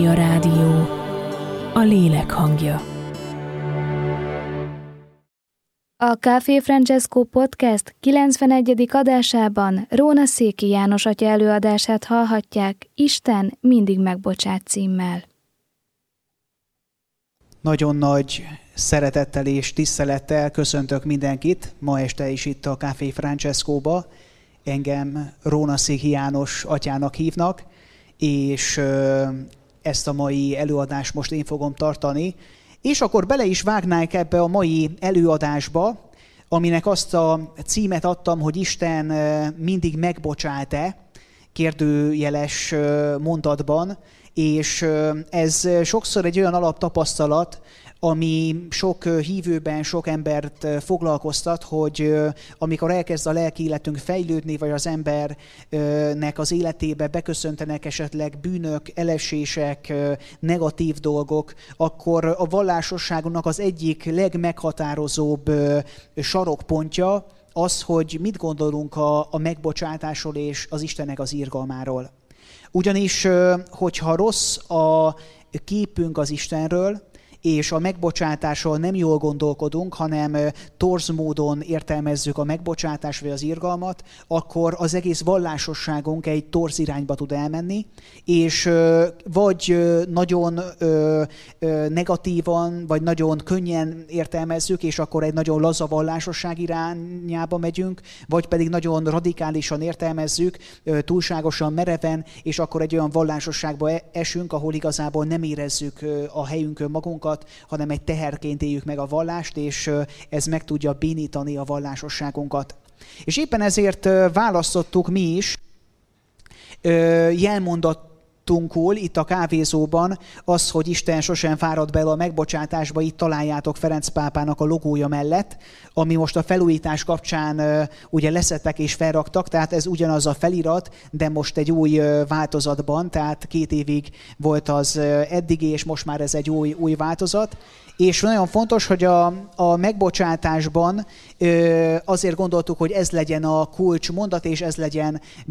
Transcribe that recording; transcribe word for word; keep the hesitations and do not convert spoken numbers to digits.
A rádió, a lélek hangja. A Café Francesco Podcast kilencvenegyedik adásában Róna Széki János atya előadását hallhatják Isten mindig megbocsát címmel. Nagyon nagy szeretettel és tisztelettel köszöntök mindenkit ma este is itt a Café Francescoba. Engem Róna Széki János atyának hívnak, és ezt a mai előadást most én fogom tartani. És akkor bele is vágnánk ebbe a mai előadásba, aminek azt a címet adtam, hogy Isten mindig megbocsát-e, kérdőjeles mondatban, és ez sokszor egy olyan alaptapasztalat, ami sok hívőben, sok embert foglalkoztat, hogy amikor elkezd a lelki életünk fejlődni, vagy az embernek az életébe beköszöntenek esetleg bűnök, elesések, negatív dolgok, akkor a vallásosságunknak az egyik legmeghatározóbb sarokpontja az, hogy mit gondolunk a, a megbocsátásról és az Istennek az irgalmáról. Ugyanis, hogyha rossz a képünk az Istenről, és a megbocsátásról nem jól gondolkodunk, hanem torz módon értelmezzük a megbocsátást vagy az irgalmat, akkor az egész vallásosságunk egy torz irányba tud elmenni, és vagy nagyon negatívan, vagy nagyon könnyen értelmezzük, és akkor egy nagyon laza vallásosság irányába megyünk, vagy pedig nagyon radikálisan értelmezzük, túlságosan mereven, és akkor egy olyan vallásosságba esünk, ahol igazából nem érezzük a helyünkön magunkat, hanem egy teherként éljük meg a vallást, és ez meg tudja bénítani a vallásosságunkat. És éppen ezért választottuk mi is jelmondatunkul itt a kávézóban az, hogy Isten sosem fárad bele a megbocsátásba, itt találjátok Ferenc pápának a logója mellett, ami most a felújítás kapcsán ugye leszettek és felraktak, tehát ez ugyanaz a felirat, de most egy új változatban, tehát két évig volt az eddigi, és most már ez egy új, új változat. És nagyon fontos, hogy a, a megbocsátásban azért gondoltuk, hogy ez legyen a kulcsmondat, és ez legyen